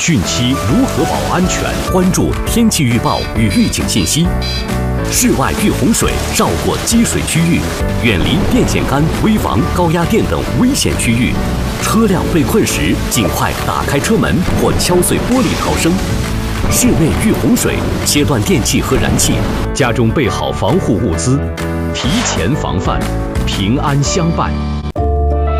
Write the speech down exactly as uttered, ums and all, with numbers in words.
汛期如何保安全？关注天气预报与预警信息。室外遇洪水，绕过积水区域，远离电线杆、危房、高压电等危险区域。车辆被困时，尽快打开车门或敲碎玻璃逃生。室内遇洪水，切断电器和燃气，家中备好防护物资，提前防范，平安相伴。